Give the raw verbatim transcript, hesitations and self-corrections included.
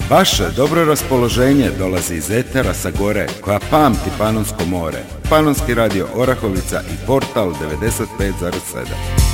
Vaše dobro raspoloženje dolazi iz etera sa gore koja pamti Panonsko more. Panonski radio Orahovica i Portal devedeset pet zarez sedam.